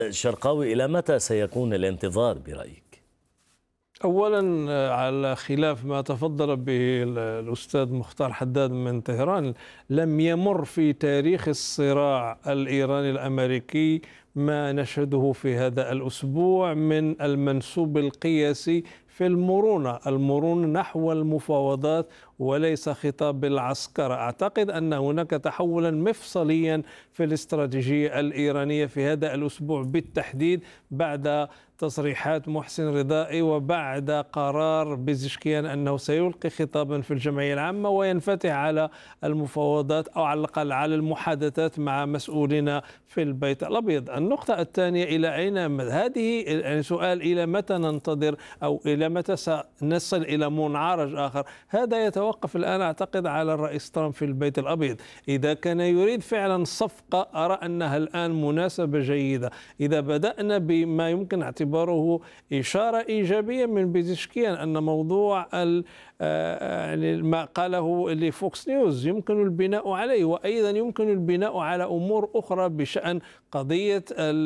شرقاوي، إلى متى سيكون الانتظار برأيك؟ أولا، على خلاف ما تفضل به الأستاذ مختار حداد من طهران، لم يمر في تاريخ الصراع الإيراني الأمريكي ما نشهده في هذا الأسبوع من المنسوب القياسي في المرونة نحو المفاوضات وليس خطاب العسكرة. أعتقد أن هناك تحولا مفصليا في الاستراتيجية الإيرانية في هذا الأسبوع بالتحديد، بعد تصريحات محسن رضائي وبعد قرار بيزشكيان أنه سيلقي خطابا في الجمعية العامة وينفتح على المفاوضات أو على الأقل على المحادثات مع مسؤولين في البيت الأبيض. النقطة الثانية، إلى أين هذه؟ يعني سؤال إلى متى ننتظر أو إلى متى سنصل إلى منعرج آخر؟ هذا يتوقف الآن أعتقد على الرئيس ترامب في البيت الأبيض. إذا كان يريد فعلا صفقة، أرى أنها الآن مناسبة جيدة. إذا بدأنا بما يمكن اعتباره إشارة إيجابية من بيزشكيان أن موضوع يعني ما قاله لفوكس نيوز يمكن البناء عليه، وأيضا يمكن البناء على أمور أخرى بشأن قضية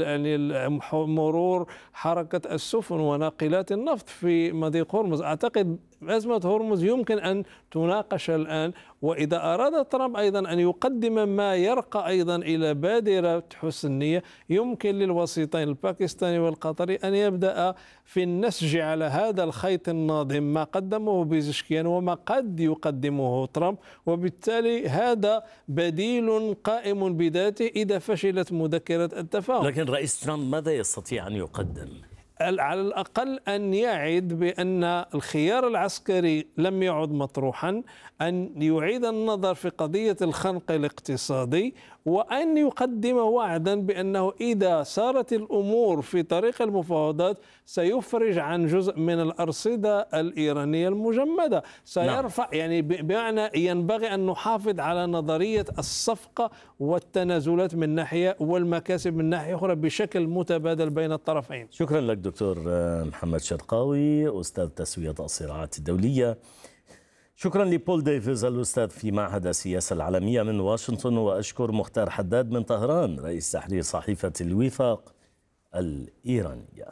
مرور حركة السفن وناقلات النفط في مضيق هرمز. أعتقد أزمة هرمز يمكن أن تناقش الآن، وإذا أراد ترامب أيضا أن يقدم ما يرقى أيضا إلى بادرة حسن النية، يمكن للوسيطين الباكستاني والقطري أن يبدأ في النسج على هذا الخيط الناظم ما قدمه بيزشكيان وما قد يقدمه ترامب، وبالتالي هذا بديل قائم بذاته إذا فشلت مذكرة التفاهم. لكن رئيس ترامب ماذا يستطيع أن يقدم؟ على الأقل أن يعد بأن الخيار العسكري لم يعد مطروحا، أن يعيد النظر في قضية الخنق الاقتصادي، وأن يقدم وعدا بأنه إذا سارت الأمور في طريق المفاوضات سيفرج عن جزء من الأرصدة الإيرانية المجمدة، سيرفع يعني بمعنى ينبغي أن نحافظ على نظرية الصفقة والتنازلات من ناحية والمكاسب من ناحية أخرى بشكل متبادل بين الطرفين. شكرا لك دكتور محمد شرقاوي، أستاذ تسوية الصراعات الدولية. شكرا لبول ديفيز الأستاذ في معهد السياسة العالمية من واشنطن، وأشكر مختار حداد من طهران رئيس تحرير صحيفة الوفاق الإيرانية.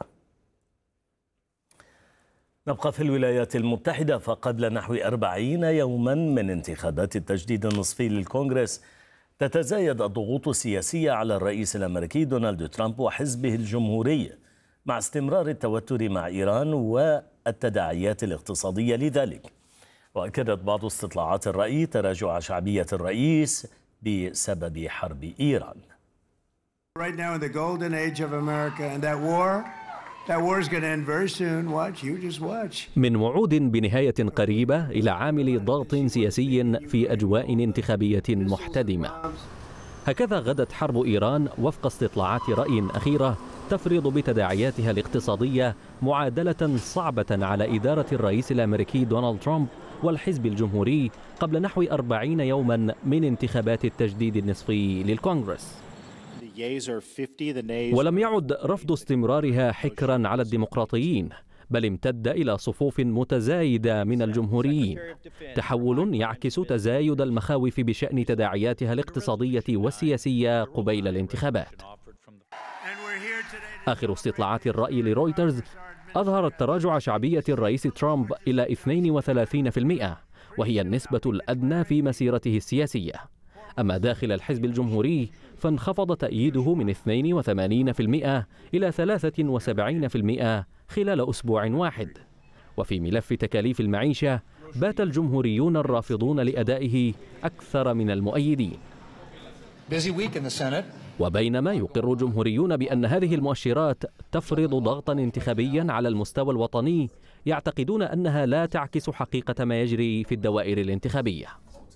نبقى في الولايات المتحدة، فقبل نحو 40 يوما من انتخابات التجديد النصفي للكونغرس تتزايد الضغوط السياسية على الرئيس الأمريكي دونالد ترامب وحزبه الجمهوري مع استمرار التوتر مع إيران والتداعيات الاقتصادية لذلك. وأكدت بعض استطلاعات الرأي تراجع شعبية الرئيس بسبب حرب إيران. من وعود بنهاية قريبة إلى عامل ضغط سياسي في أجواء انتخابية محتدمة. هكذا غدت حرب إيران وفق استطلاعات رأي أخيرة تفرض بتداعياتها الاقتصادية معادلة صعبة على إدارة الرئيس الأمريكي دونالد ترامب والحزب الجمهوري قبل نحو 40 يوما من انتخابات التجديد النصفي للكونغرس. ولم يعد رفض استمرارها حكرا على الديمقراطيين، بل امتد إلى صفوف متزايدة من الجمهوريين، تحول يعكس تزايد المخاوف بشأن تداعياتها الاقتصادية والسياسية قبيل الانتخابات. آخر استطلاعات الرأي لرويترز أظهرت تراجع شعبية الرئيس ترامب إلى 32%، وهي النسبة الأدنى في مسيرته السياسية. أما داخل الحزب الجمهوري فانخفض تأييده من 82% إلى 73% خلال أسبوع واحد. وفي ملف تكاليف المعيشة بات الجمهوريون الرافضون لأدائه أكثر من المؤيدين. وبينما يقر الجمهوريون بأن هذه المؤشرات تفرض ضغطا انتخابيا على المستوى الوطني، يعتقدون أنها لا تعكس حقيقة ما يجري في الدوائر الانتخابية.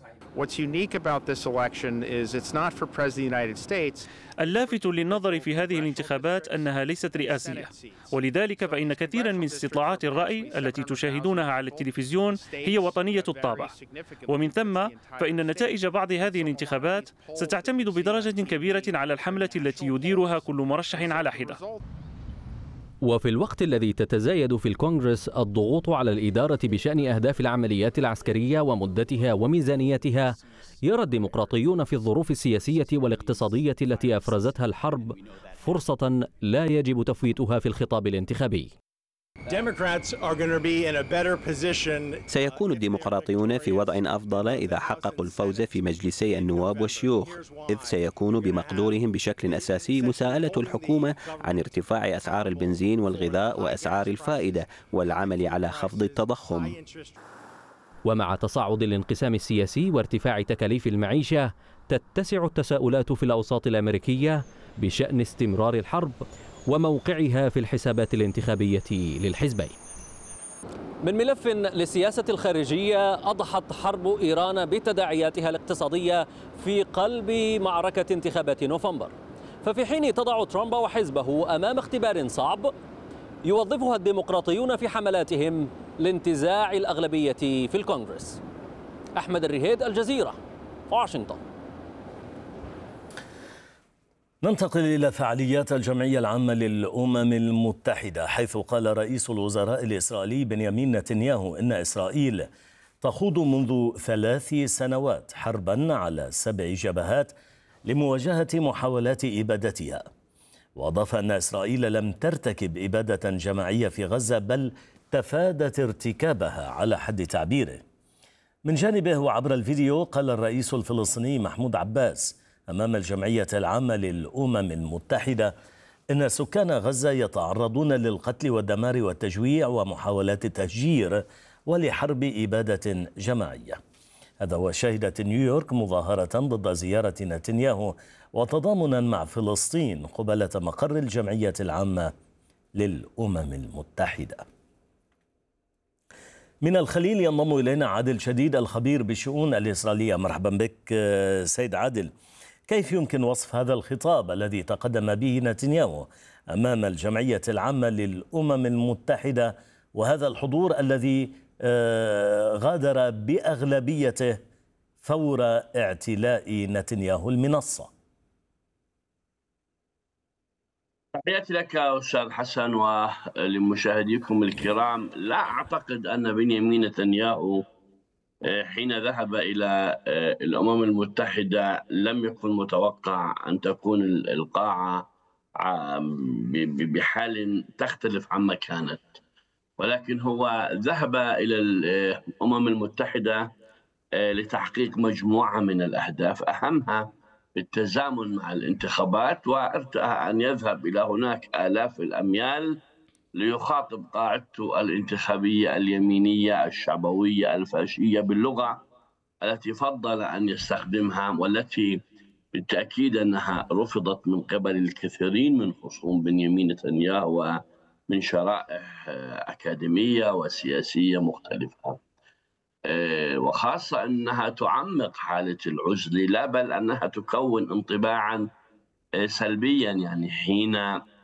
اللافت للنظر في هذه الانتخابات أنها ليست رئاسية، ولذلك فإن كثيرا من استطلاعات الرأي التي تشاهدونها على التلفزيون هي وطنية الطابع، ومن ثم فإن نتائج بعض هذه الانتخابات ستعتمد بدرجة كبيرة على الحملة التي يديرها كل مرشح على حدة. وفي الوقت الذي تتزايد في الكونغرس الضغوط على الإدارة بشأن أهداف العمليات العسكرية ومدتها وميزانيتها، يرى الديمقراطيون في الظروف السياسية والاقتصادية التي أفرزتها الحرب فرصة لا يجب تفويتها في الخطاب الانتخابي. سيكون الديمقراطيون في وضع أفضل إذا حققوا الفوز في مجلسي النواب والشيوخ، إذ سيكون بمقدورهم بشكل أساسي مساءلة الحكومة عن ارتفاع أسعار البنزين والغذاء وأسعار الفائدة والعمل على خفض التضخم. ومع تصاعد الانقسام السياسي وارتفاع تكاليف المعيشة، تتسع التساؤلات في الأوساط الأمريكية بشأن استمرار الحرب وموقعها في الحسابات الانتخابية للحزبين. من ملف للسياسة الخارجية، أضحت حرب إيران بتداعياتها الاقتصادية في قلب معركة انتخابات نوفمبر. ففي حين تضع ترامب وحزبه أمام اختبار صعب، يوظفها الديمقراطيون في حملاتهم لانتزاع الأغلبية في الكونغرس. أحمد الرهيد، الجزيرة، واشنطن. ننتقل إلى فعاليات الجمعية العامة للأمم المتحدة، حيث قال رئيس الوزراء الإسرائيلي بنيامين نتنياهو إن إسرائيل تخوض منذ 3 سنوات حربا على 7 جبهات لمواجهة محاولات إبادتها. وأضاف أن إسرائيل لم ترتكب إبادة جماعية في غزة، بل تفادت ارتكابها على حد تعبيره. من جانبه وعبر الفيديو، قال الرئيس الفلسطيني محمود عباس أمام الجمعية العامة للأمم المتحدة إن سكان غزة يتعرضون للقتل والدمار والتجويع ومحاولات التهجير ولحرب إبادة جماعية. هذا وشهدت نيويورك مظاهرة ضد زيارة نتنياهو وتضامنا مع فلسطين قبالة مقر الجمعية العامة للأمم المتحدة. من الخليل ينضم إلينا عادل شديد الخبير بالشؤون الإسرائيلية. مرحبا بك سيد عادل. كيف يمكن وصف هذا الخطاب الذي تقدم به نتنياهو أمام الجمعية العامة للأمم المتحدة، وهذا الحضور الذي غادر بأغلبيته فور اعتلاء نتنياهو المنصة؟ تحياتي لك أستاذ حسن ولمشاهديكم الكرام. لا أعتقد أن بنيامين نتنياهو حين ذهب إلى الأمم المتحدة لم يكن متوقع أن تكون القاعة بحال تختلف عما كانت، ولكن هو ذهب إلى الأمم المتحدة لتحقيق مجموعة من الأهداف، أهمها التزامن مع الانتخابات، وارتأى أن يذهب إلى هناك آلاف الأميال ليخاطب قاعدته الانتخابية اليمينية الشعبوية الفاشية باللغة التي فضل أن يستخدمها، والتي بالتأكيد أنها رفضت من قبل الكثيرين من خصوم بنيامين نتنياهو ومن شرائح أكاديمية وسياسية مختلفة، وخاصة أنها تعمق حالة العزلة، لا بل أنها تكون انطباعا سلبيا، يعني حين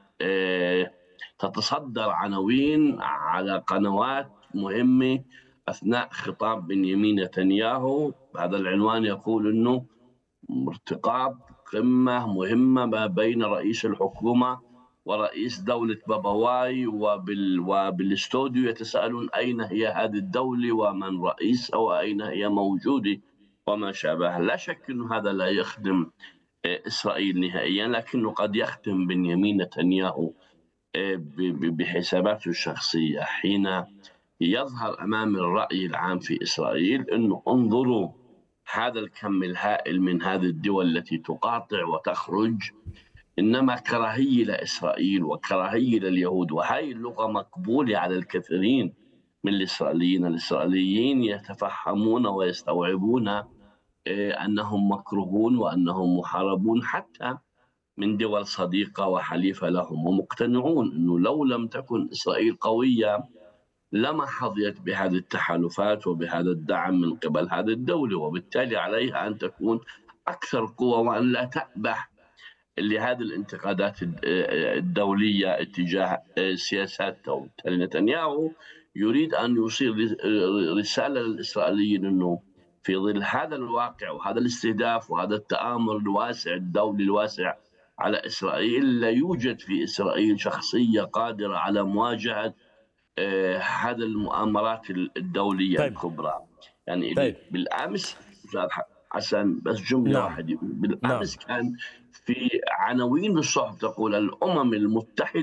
تتصدر عناوين على قنوات مهمة أثناء خطاب بنيامين نتنياهو. هذا العنوان يقول أنه ارتقاب قمة مهمة ما بين رئيس الحكومة ورئيس دولة باباواي، وبالاستوديو يتساءلون أين هي هذه الدولة ومن رئيسها وأين هي موجودة وما شابه. لا شك أن هذا لا يخدم إسرائيل نهائيا، لكنه قد يخدم بنيامين نتنياهو بحساباته الشخصية حين يظهر أمام الرأي العام في إسرائيل أنه انظروا هذا الكم الهائل من هذه الدول التي تقاطع وتخرج، إنما كراهية لإسرائيل وكراهية لليهود. وهي اللغة مقبولة على الكثيرين من الإسرائيليين يتفهمون ويستوعبون أنهم مكروهون وأنهم محاربون حتى من دول صديقة وحليفة لهم، ومقتنعون أنه لو لم تكن إسرائيل قوية لما حظيت بهذه التحالفات وبهذا الدعم من قبل هذه الدولة، وبالتالي عليها أن تكون أكثر قوة وأن لا تأبح لهذه الانتقادات الدولية اتجاه سياساته. نتنياهو يريد أن يوصل رسالة للإسرائيليين أنه في ظل هذا الواقع وهذا الاستهداف وهذا التآمر الواسع الدولي الواسع على إسرائيل، لا يوجد في إسرائيل شخصية قادرة على مواجهة هذه المؤامرات الدولية الكبرى. يعني بالأمس أستاذ حسن، بس جملة واحدة، بالأمس كان في عناوين الصحف تقول الأمم المتحدة